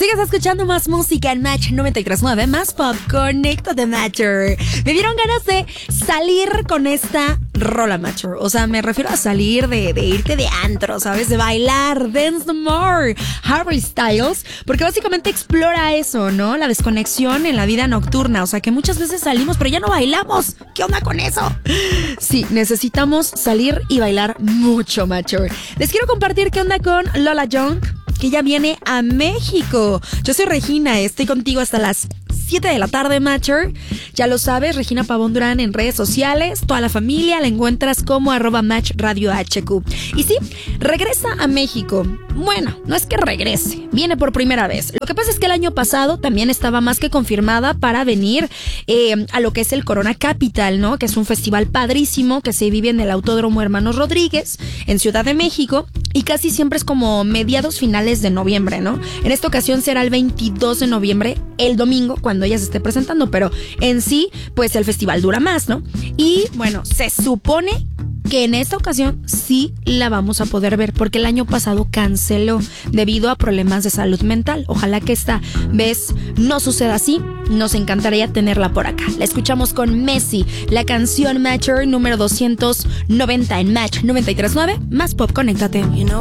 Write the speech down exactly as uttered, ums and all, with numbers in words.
Sigues escuchando más música en Match noventa y tres punto nueve, más pop, Conéctate Matcher. Me dieron ganas de salir con esta rola, Matcher. O sea, me refiero a salir de, de irte de antro, ¿sabes? De bailar, dance the more, Harry Styles, porque básicamente explora eso, ¿no? La desconexión en la vida nocturna. O sea, que muchas veces salimos, pero ya no bailamos. ¿Qué onda con eso? Sí, necesitamos salir y bailar mucho, Matcher. Les quiero compartir qué onda con Lola Young, que ya viene a México. Yo soy Regina, estoy contigo hasta las siete de la tarde, Matcher. Ya lo sabes, Regina Pavón Durán en redes sociales. Toda la familia la encuentras como arroba Match Radio H Q. Y sí, regresa a México. Bueno, no es que regrese, viene por primera vez. Lo que pasa es que el año pasado también estaba más que confirmada para venir eh, a lo que es el Corona Capital, ¿no? Que es un festival padrísimo que se vive en el Autódromo Hermanos Rodríguez, en Ciudad de México. Y casi siempre es como mediados finales de noviembre, ¿no? En esta ocasión será el veintidós de noviembre, el domingo, cuando ella se esté presentando. Pero en sí, pues el festival dura más, ¿no? Y bueno, se supone que en esta ocasión sí la vamos a poder ver, porque el año pasado canceló debido a problemas de salud mental. Ojalá que esta vez no suceda así. Nos encantaría tenerla por acá. La escuchamos con Messi, la canción Matcher número doscientos noventa en Match noventa y tres punto nueve, más pop, conéctate. You know